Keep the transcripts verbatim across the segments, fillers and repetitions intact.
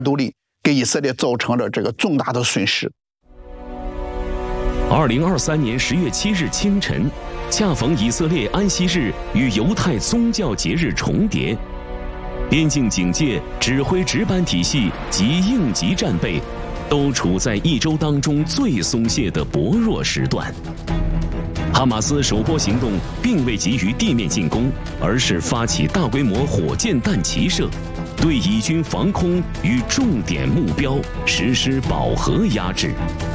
独立，给以色列造成了这个重大的损失。 二零二三年十月七日清晨，恰逢以色列安息日与犹太宗教节日重叠，边境警戒、指挥值班体系及应急战备都处在一周当中最松懈的薄弱时段。哈马斯首波行动并未急于地面进攻，而是发起大规模火箭弹齐射，对以军防空与重点目标实施饱和压制。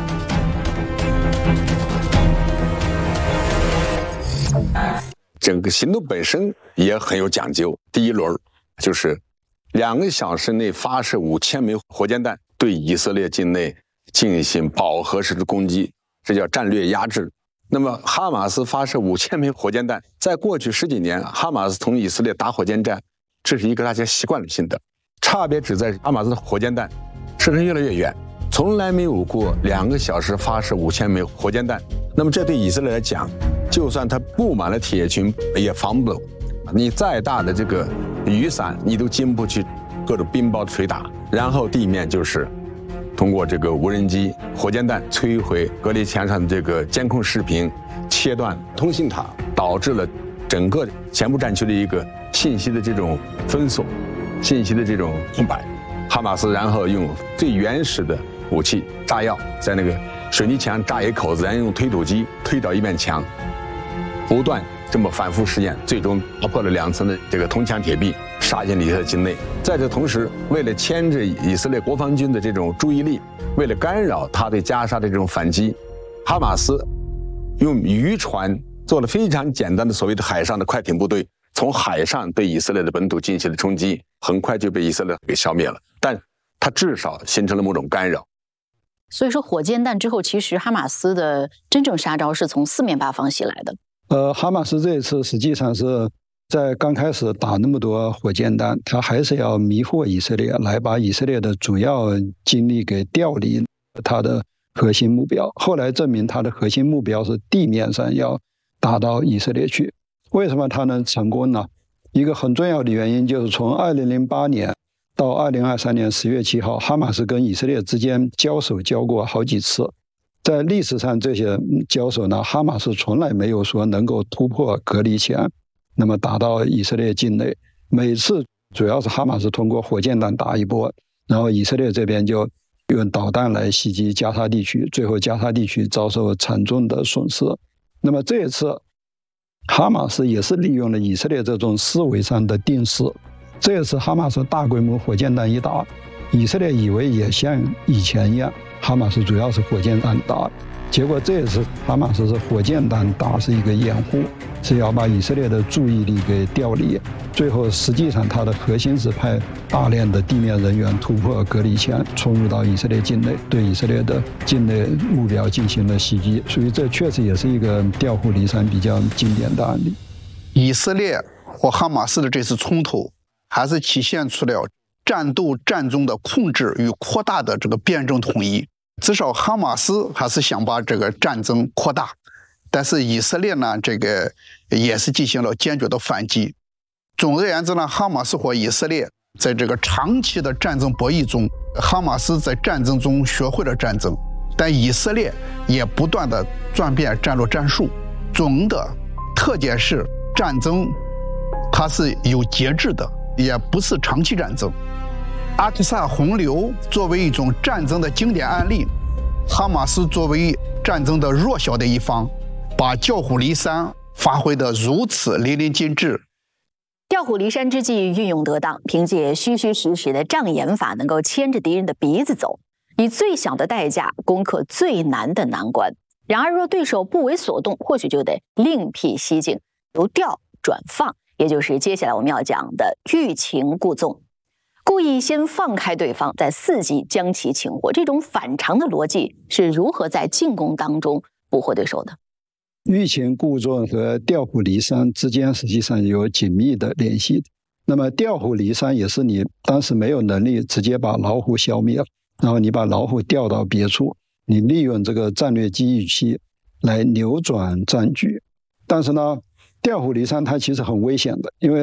整个行动本身也很有讲究。第一轮就是两个小时内发射五千枚火箭弹，对以色列境内进行饱和式的攻击，这叫战略压制。那么哈马斯发射五千枚火箭弹，在过去十几年，哈马斯同以色列打火箭战，这是一个大家习惯性的，差别只在哈马斯的火箭弹射程越来越远，从来没有过两个小时发射五千枚火箭弹。那么这对以色列来讲，就算它布满了铁群，也防不了。你再大的这个雨伞，你都经不去各种冰雹的捶打。然后地面就是通过这个无人机、火箭弹摧毁隔离墙上的这个监控视频，切断通信塔，导致了整个前部战区的一个信息的这种封锁，信息的这种空白。哈马斯然后用最原始的武器炸药，在那个水泥墙炸一口子，然后用推土机推倒一面墙，不断这么反复实验，最终打破了两层的这个铜墙铁壁，杀进了以色列境内。在这同时，为了牵制以色列国防军的这种注意力，为了干扰他对加沙的这种反击，哈马斯用渔船做了非常简单的所谓的海上的快艇部队，从海上对以色列的本土进行了冲击，很快就被以色列给消灭了。但它至少形成了某种干扰。 所以说，火箭弹之后，其实哈马斯的真正杀招是从四面八方袭来的。 呃，哈马斯这一次实际上是在刚开始打那么多火箭弹，他还是要迷惑以色列，来把以色列的主要精力给调离他的核心目标。后来证明他的核心目标是地面上要打到以色列去。为什么他能成功呢？一个很重要的原因就是从二零零八年到二零二三年十月七号，哈马斯跟以色列之间交手交过好几次。在历史上这些交手呢，哈马斯从来没有说能够突破隔离墙，那么打到以色列境内。每次主要是哈马斯通过火箭弹打一波，然后以色列这边就用导弹来袭击加沙地区，最后加沙地区遭受惨重的损失。那么这一次哈马斯也是利用了以色列这种思维上的定势。这一次哈马斯大规模火箭弹一打，以色列以为也像以前一样，哈马斯主要是火箭弹打，结果这一次哈马斯是火箭弹打是一个掩护，是要把以色列的注意力给调离。最后实际上它的核心是派大量的地面人员突破隔离墙，冲入到以色列境内，对以色列的境内目标进行了袭击。所以这确实也是一个调虎离山比较经典的案例。 以色列和哈马斯的这次冲突，还是体现出了战斗战中的控制与扩大的这个辩证统一。至少哈马斯还是想把这个战争扩大，但是以色列呢，这个也是进行了坚决的反击。总而言之呢，哈马斯和以色列在这个长期的战争博弈中，哈马斯在战争中学会了战争，但以色列也不断的转变战略战术。总的特点是战争它是有节制的，也不是长期战争。阿克萨洪流作为一种战争的经典案例，哈马斯作为战争的弱小的一方，把调虎离山发挥得如此淋漓尽致。 调虎离山之计运用得当，凭借虚虚实实的障眼法，能够牵着敌人的鼻子走，以最小的代价攻克最难的难关。然而若对手不为所动，或许就得另辟蹊径，由调转放，也就是接下来我们要讲的欲擒故纵。故意先放开对方，再伺机将其擒获，这种反常的逻辑是如何在进攻当中捕获对手的？ 欲擒故纵和调虎离山之间实际上有紧密的联系。那么调虎离山也是你当时没有能力直接把老虎消灭，然后你把老虎调到别处，你利用这个战略机遇期来扭转战局。但是呢，调虎离山它其实很危险的，因为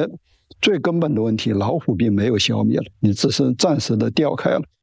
最根本的问题，老虎并没有消灭了，你只是暂时的调开了。